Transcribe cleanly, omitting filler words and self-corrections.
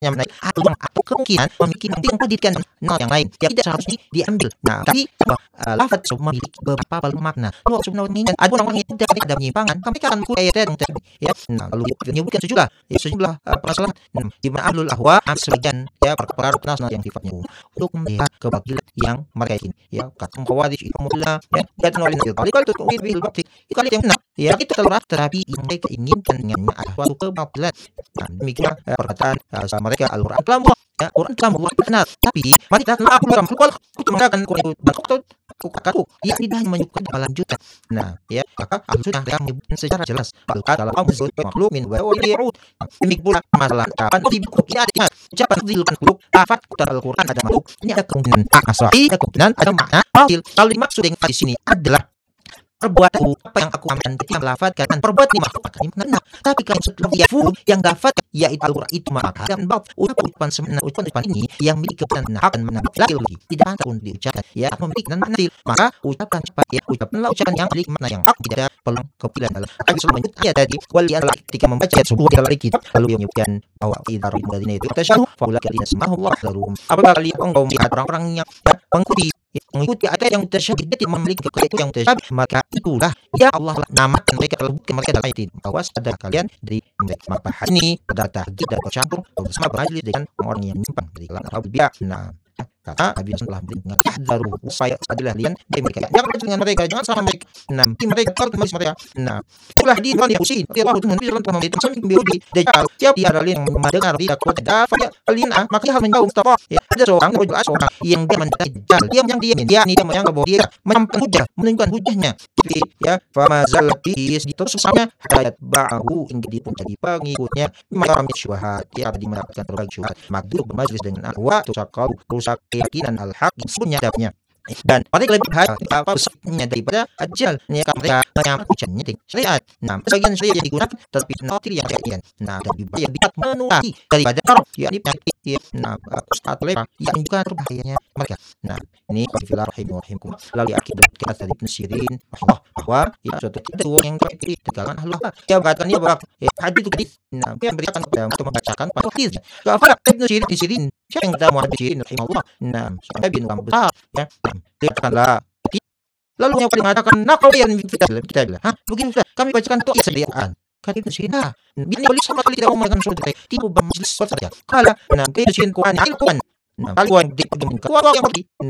menaik atau kemungkinan memiliki pendidikan yang lain yang tidak seharusnya diambil. Nah, tapi lafaz memiliki beberapa makna. Kalau sebenarnya ada orang yang tidak ada penyimpangan, mereka akan mengikuti ayat yang tadi. Ya, nah, lalu menyebutkan sejumlah permasalahan di mana ahlul ahwa sebagian perkara yang sifatnya untuk melihat kebagilan yang mereka ingin. Ya, kata Khawarij itu mullah ya, dan oleh Nabi kalau itu bil bakti kalau yang benar ya itu telah terapi yang mereka inginkan dengannya ada suatu kebagilan. Dan demikian perkataan mereka Al-Quran telah ya, Quran telah membuat benar, tapi mari kita kenal aku mengatakan Quran aku ya tidak hanya menyebutkan lanjutan. Nah, ya maka sudah mereka menyebutkan secara jelas bahwa dalam al-Qur'an makhluk min wa ya'ud. Demikian pula masalah kapan tidak ada ucapan zilkan makhluk lafaz Al-Quran ada makhluk ini ada kemungkinan ada kemungkinan ada makna batil. Kalau dimaksud yang di sini adalah perbuatan apa yang aku amalkan ketika melafadzkan perbuatan makhluk akan benar. Tapi kalau setelah yang lafadzkan yaitu Al-Quran itu maka dan ucapan ini yang memiliki kebenaran akan menambah lagi tidak pantas untuk diucapkan ya memiliki makna maka ucapan cepat ya ucapan yang memiliki makna yang tidak ada peluang kepikiran dalam tapi selalu menyebut ayat tadi wal adalah ketika membaca sebuah dalam kitab lalu yang menyebutkan bahwa idar ibadina itu tasyahud faulaka alladhina samahullah larum apabila kalian engkau melihat orang-orang yang mengikuti ayat yang tersyabih tidak memiliki kekayaan yang tersyabih maka itulah ya Allah namakan mereka tersebutkan mereka dalam ayat ini bahwa sadar kalian dari maka ini pada tahajud dan bercampur bersama bermajlis dengan orang yang menyimpang dari kalangan Rabbiyah. Nah, kata Nabi telah berikan tahdaru supaya adalah kalian dari mereka jangan dengan mereka jangan sama mereka nanti mereka kalau kembali mereka nah itulah di dunia Husain Allah itu menunjukkan bahwa itu sampai Yahudi dan siap dia adalah yang mendengar tidak kuat dapat kalian maka harus menjauh Mustafa ya ada seorang yang dia mendekati Dajjal yang dia menganggap bahwa dia menyampaikan hujah menunjukkan hujahnya ya famazal bis terus sama ayat ba'ahu hingga dia pun jadi pengikutnya maram syubhat ya di mendapatkan berbagai syubhat magdur bermajlis dengan ahwa tusakau rusak keyakinan al-haq sebenarnya dapatnya dan mereka lebih baik apa besarnya daripada ajal ya mereka yang ucapannya syariat. Nah, sebagian syariat yang digunakan tetapi notir yang syariat. Nah, dan lebih banyak bidat menulari daripada taraf yakni penyakit nah ustaz lepa yang juga berbahayanya mereka. Nah, ini fillah rahimahumullah lalu akidah kita dari Ibnu Sirin bahwa ya suatu tidak yang terkiri di kalangan ahli ya berkatakan dia bahwa hadis itu nah yang berikan untuk membacakan pada hadis. Kalau Ibnu Sirin siapa yang tahu Ibnu Sirin rahimahullah. Nah, sampai bin ulama besar ya. Dikatakanlah lalu yang paling mengatakan nakalian kita bilang begini Ustaz kami bacakan itu sediaan kata Ibnu Sirin bila boleh sama kali tidak mengatakan suatu tiba bermajlis saja kala nah Ibnu Sirin Quran nah kali yang pergi